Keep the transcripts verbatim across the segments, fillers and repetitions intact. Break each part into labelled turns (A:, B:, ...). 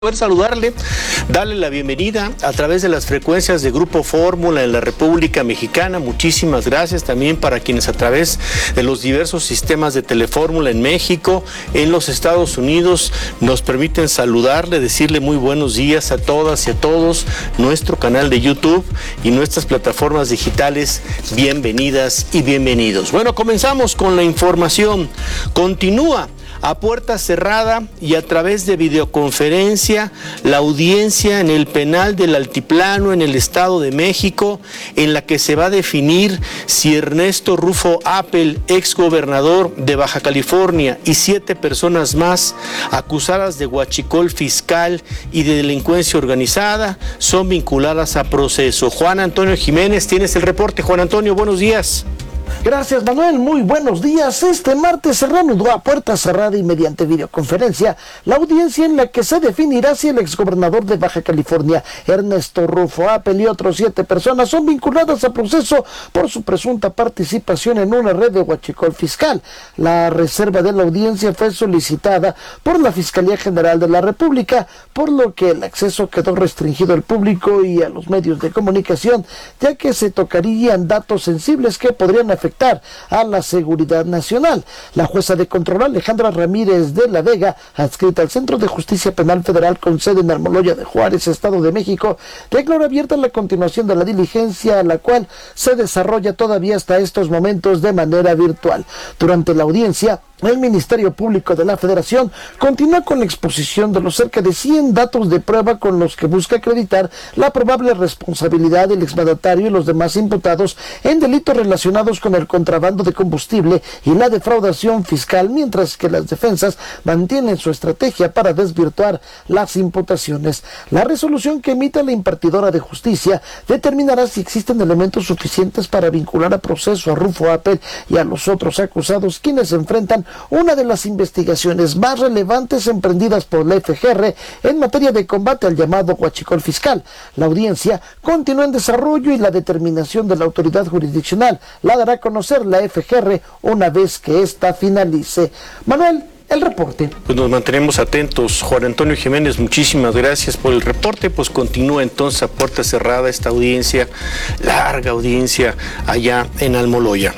A: Poder saludarle, darle la bienvenida a través de las frecuencias de Grupo Fórmula en la República Mexicana. Muchísimas gracias también para quienes a través de los diversos sistemas de Telefórmula en México, en los Estados Unidos, nos permiten saludarle, decirle muy buenos días a todas y a todos. Nuestro canal de YouTube y nuestras plataformas digitales, bienvenidas y bienvenidos. Bueno, comenzamos con la información. Continúa a puerta cerrada y a través de videoconferencia la audiencia en el penal del Altiplano en el Estado de México, en la que se va a definir si Ernesto Rufo Appel, exgobernador de Baja California, y siete personas más acusadas de huachicol fiscal y de delincuencia organizada son vinculadas a proceso. Juan Antonio Jiménez, tienes el reporte. Juan Antonio, buenos días.
B: Gracias, Manuel, muy buenos días. Este martes se reanudó a puerta cerrada y mediante videoconferencia la audiencia en la que se definirá si el exgobernador de Baja California, Ernesto Rufo Appel, y otros siete personas son vinculadas a proceso por su presunta participación en una red de huachicol fiscal. La reserva de la audiencia fue solicitada por la Fiscalía General de la República, por lo que el acceso quedó restringido al público y a los medios de comunicación, ya que se tocarían datos sensibles que podrían afectar a la seguridad nacional. La jueza de control Alejandra Ramírez de la Vega, adscrita al Centro de Justicia Penal Federal con sede en Almoloya de Juárez, Estado de México, declaró abierta la continuación de la diligencia, la cual se desarrolla todavía hasta estos momentos de manera virtual. Durante la audiencia, el Ministerio Público de la Federación continúa con la exposición de los cerca de cien datos de prueba con los que busca acreditar la probable responsabilidad del exmandatario y los demás imputados en delitos relacionados con el contrabando de combustible y la defraudación fiscal, mientras que las defensas mantienen su estrategia para desvirtuar las imputaciones. La resolución que emita la impartidora de justicia determinará si existen elementos suficientes para vincular a proceso a Rufo Appel y a los otros acusados, quienes enfrentan una de las investigaciones más relevantes emprendidas por la F G R en materia de combate al llamado huachicol fiscal. La audiencia continúa en desarrollo y la determinación de la autoridad jurisdiccional la dará a conocer la F G R una vez que ésta finalice. Manuel, el reporte.
A: Pues nos mantenemos atentos. Juan Antonio Jiménez, muchísimas gracias por el reporte. Pues continúa entonces a puerta cerrada esta audiencia, larga audiencia allá en Almoloya.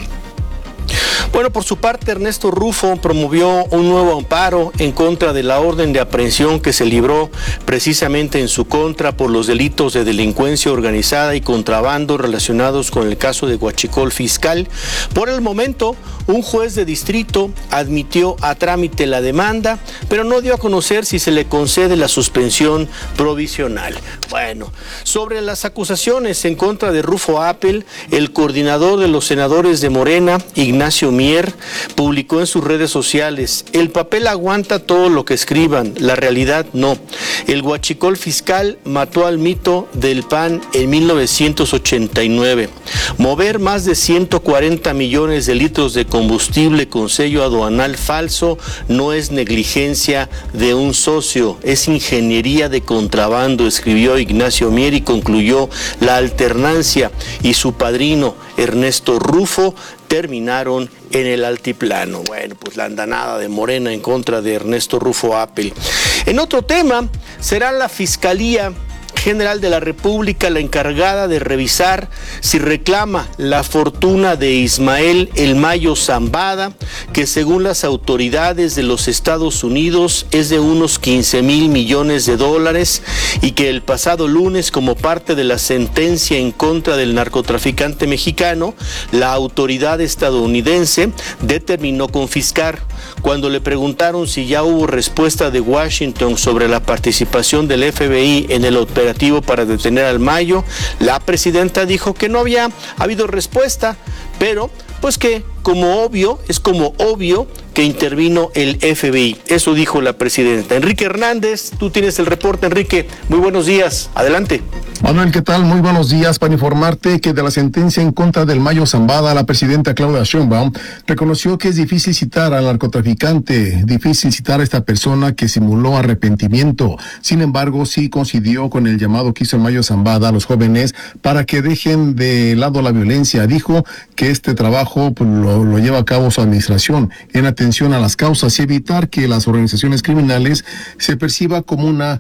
A: Bueno, por su parte, Ernesto Rufo promovió un nuevo amparo en contra de la orden de aprehensión que se libró precisamente en su contra por los delitos de delincuencia organizada y contrabando relacionados con el caso de huachicol fiscal. Por el momento, un juez de distrito admitió a trámite la demanda, pero no dio a conocer si se le concede la suspensión provisional. Bueno, sobre las acusaciones en contra de Rufo Appel, el coordinador de los senadores de Morena, Ignacio Mier, publicó en sus redes sociales: el papel aguanta todo lo que escriban, la realidad no. El huachicol fiscal mató al mito del P A N en mil novecientos ochenta y nueve. Mover más de ciento cuarenta millones de litros de combustible con sello aduanal falso no es negligencia de un socio, es ingeniería de contrabando, escribió Ignacio Mier, y concluyó: la alternancia y su padrino Ernesto Rufo terminaron en el altiplano. Bueno, pues la andanada de Morena en contra de Ernesto Rufo Appel. En otro tema, será la Fiscalía General de la República la encargada de revisar si reclama la fortuna de Ismael El Mayo Zambada, que según las autoridades de los Estados Unidos es de unos quince mil millones de dólares, y que el pasado lunes, como parte de la sentencia en contra del narcotraficante mexicano, la autoridad estadounidense determinó confiscar. Cuando le preguntaron si ya hubo respuesta de Washington sobre la participación del F B I en el operativo para detener al Mayo, la presidenta dijo que no había habido respuesta, pero pues que como obvio, es como obvio que intervino el F B I. Eso dijo la presidenta. Enrique Hernández, tú tienes el reporte. Enrique, muy buenos días. Adelante.
C: Manuel, ¿qué tal? Muy buenos días. Para informarte que de la sentencia en contra del Mayo Zambada, la presidenta Claudia Sheinbaum reconoció que es difícil citar al narcotraficante, difícil citar a esta persona que simuló arrepentimiento. Sin embargo, sí coincidió con el llamado que hizo el Mayo Zambada a los jóvenes para que dejen de lado la violencia. Dijo que este trabajo pues, lo, lo lleva a cabo su administración en atención a las causas y evitar que las organizaciones criminales se perciba como una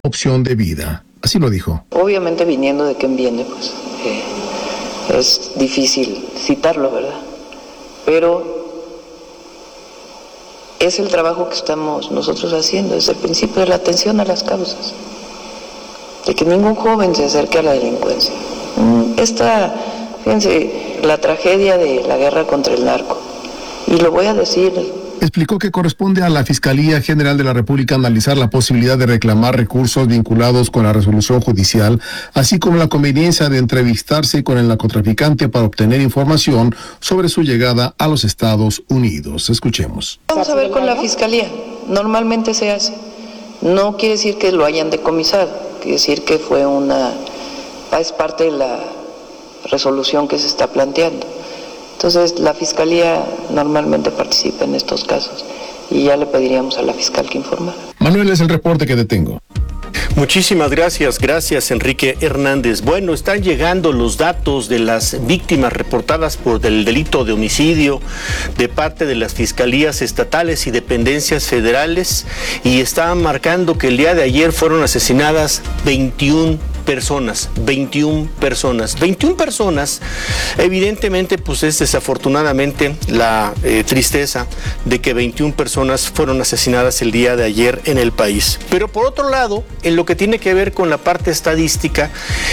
C: opción de vida. Así lo dijo.
D: Obviamente viniendo de quien viene, pues eh, es difícil citarlo, ¿verdad? Pero es el trabajo que estamos nosotros haciendo desde el principio, de la atención a las causas, de que ningún joven se acerque a la delincuencia. Esta, fíjense, la tragedia de la guerra contra el narco, y lo voy a decir.
C: Explicó que corresponde a la Fiscalía General de la República analizar la posibilidad de reclamar recursos vinculados con la resolución judicial, así como la conveniencia de entrevistarse con el narcotraficante para obtener información sobre su llegada a los Estados Unidos. Escuchemos.
D: Vamos a ver con la Fiscalía. Normalmente se hace. No quiere decir que lo hayan decomisado, quiere decir que fue una... es parte de la resolución que se está planteando. Entonces, la Fiscalía normalmente participa en estos casos y ya le pediríamos a la fiscal que informara.
C: Manuel, es el reporte que detengo.
A: Muchísimas gracias, gracias Enrique Hernández. Bueno, están llegando los datos de las víctimas reportadas por el delito de homicidio de parte de las fiscalías estatales y dependencias federales, y estaban marcando que el día de ayer fueron asesinadas veintiuna personas, veintiuna personas, veintiuna personas. Evidentemente, pues es desafortunadamente la eh, tristeza de que veintiuna personas fueron asesinadas el día de ayer en el país. Pero por otro lado, en lo que tiene que ver con la parte estadística,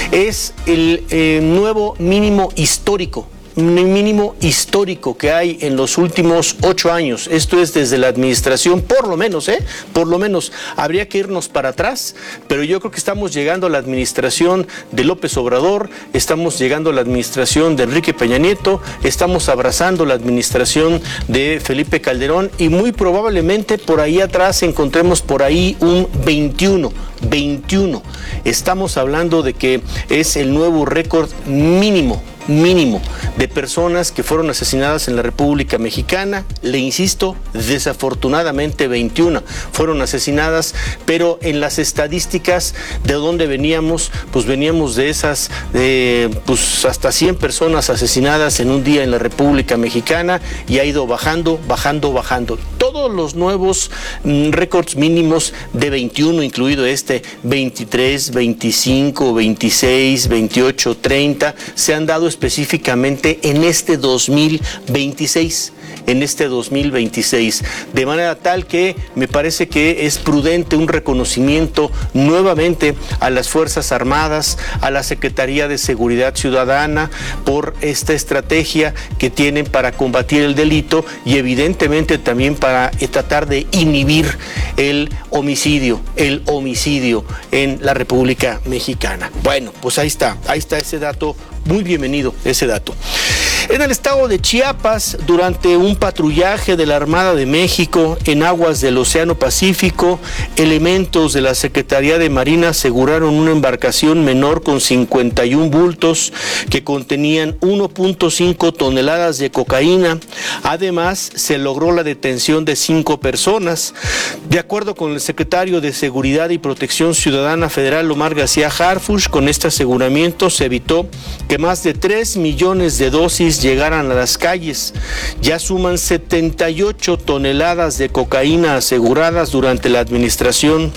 A: es el eh, nuevo mínimo histórico. Un mínimo histórico que hay en los últimos ocho años. Esto es desde la administración, por lo menos, ¿eh? Por lo menos, habría que irnos para atrás, pero yo creo que estamos llegando a la administración de López Obrador, estamos llegando a la administración de Enrique Peña Nieto, estamos abrazando la administración de Felipe Calderón, y muy probablemente por ahí atrás encontremos por ahí un veintiuno. veintiuno. Estamos hablando de que es el nuevo récord mínimo. mínimo de personas que fueron asesinadas en la República Mexicana. Le insisto, desafortunadamente veintiuna fueron asesinadas, pero en las estadísticas de dónde veníamos, pues veníamos de esas, de, pues hasta cien personas asesinadas en un día en la República Mexicana, y ha ido bajando, bajando, bajando. Todos los nuevos mm, récords mínimos de veintiuno, incluido este veintitrés, veinticinco, veintiséis, veintiocho, treinta, se han dado específicamente en este dos mil veintiséis, en este dos mil veintiséis, de manera tal que me parece que es prudente un reconocimiento nuevamente a las Fuerzas Armadas, a la Secretaría de Seguridad Ciudadana, por esta estrategia que tienen para combatir el delito, y evidentemente también para tratar de inhibir el homicidio, el homicidio en la República Mexicana. Bueno, pues ahí está, ahí está ese dato. Muy bienvenido ese dato. En el estado de Chiapas, durante un patrullaje de la Armada de México en aguas del Océano Pacífico, elementos de la Secretaría de Marina aseguraron una embarcación menor con cincuenta y un bultos que contenían uno punto cinco toneladas de cocaína. Además, se logró la detención de cinco personas. De acuerdo con el secretario de Seguridad y Protección Ciudadana Federal, Omar García Harfuch, con este aseguramiento se evitó que más de tres millones de dosis llegaran a las calles. Ya suman setenta y ocho toneladas de cocaína aseguradas durante la administración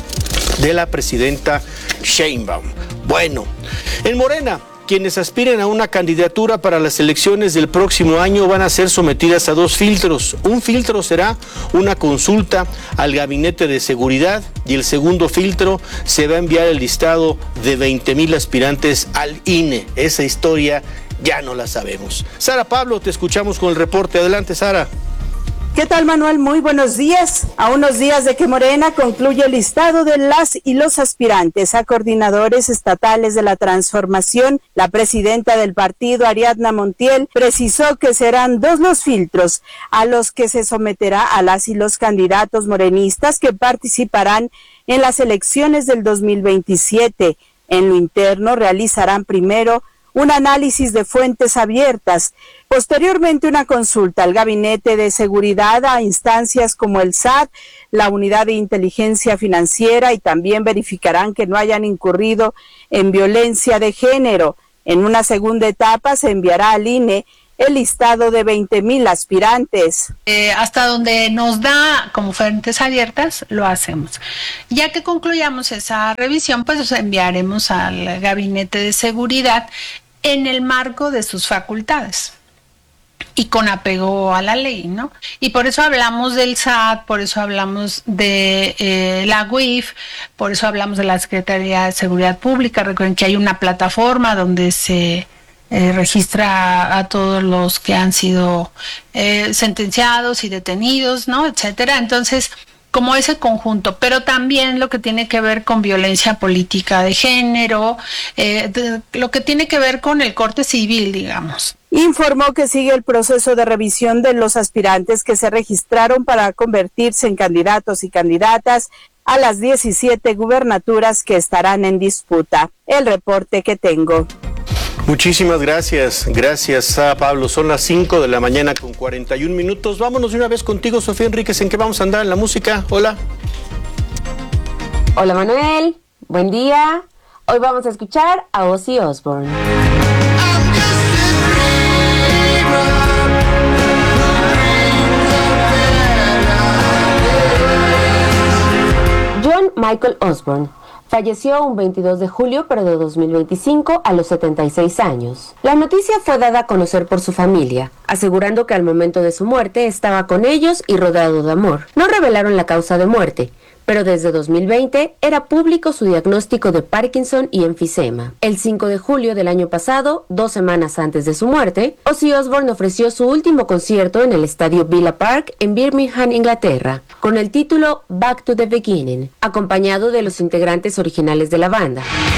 A: de la presidenta Sheinbaum. Bueno, en Morena, quienes aspiren a una candidatura para las elecciones del próximo año van a ser sometidas a dos filtros. Un filtro será una consulta al Gabinete de Seguridad, y el segundo filtro se va a enviar el listado de veinte mil aspirantes al I N E. Esa historia ya no la sabemos. Sara Pablo, te escuchamos con el reporte. Adelante, Sara.
E: ¿Qué tal, Manuel? Muy buenos días. A unos días de que Morena concluya el listado de las y los aspirantes a coordinadores estatales de la transformación, la presidenta del partido, Ariadna Montiel, precisó que serán dos los filtros a los que se someterá a las y los candidatos morenistas que participarán en las elecciones del dos mil veintisiete. En lo interno realizarán primero un análisis de fuentes abiertas, posteriormente una consulta al Gabinete de Seguridad, a instancias como el S A T, la Unidad de Inteligencia Financiera, y también verificarán que no hayan incurrido en violencia de género. En una segunda etapa se enviará al I N E el listado de veinte mil aspirantes.
F: Eh, hasta donde nos da como fuentes abiertas, lo hacemos. Ya que concluyamos esa revisión, pues enviaremos al Gabinete de Seguridad en el marco de sus facultades y con apego a la ley, ¿no? Y por eso hablamos del S A T, por eso hablamos de eh, la U I F, por eso hablamos de la Secretaría de Seguridad Pública. Recuerden que hay una plataforma donde se eh, registra a todos los que han sido eh, sentenciados y detenidos, ¿no? Etcétera. Entonces, como ese conjunto, pero también lo que tiene que ver con violencia política de género, eh, de, lo que tiene que ver con el corte civil, digamos.
E: Informó que sigue el proceso de revisión de los aspirantes que se registraron para convertirse en candidatos y candidatas a las diecisiete gubernaturas que estarán en disputa. El reporte que tengo.
A: Muchísimas gracias, gracias a Pablo. Son las cinco de la mañana con cuarenta y un minutos. Vámonos de una vez contigo, Sofía Enríquez. ¿En qué vamos a andar en la música? Hola.
G: Hola Manuel, buen día. Hoy vamos a escuchar a Ozzy Osbourne. John Michael Osbourne falleció un veintidós de julio, pero de dos mil veinticinco, a los setenta y seis años. La noticia fue dada a conocer por su familia, asegurando que al momento de su muerte estaba con ellos y rodeado de amor. No revelaron la causa de muerte, pero desde dos mil veinte era público su diagnóstico de Parkinson y enfisema. El cinco de julio del año pasado, dos semanas antes de su muerte, Ozzy Osbourne ofreció su último concierto en el estadio Villa Park en Birmingham, Inglaterra, con el título Back to the Beginning, acompañado de los integrantes originales de la banda.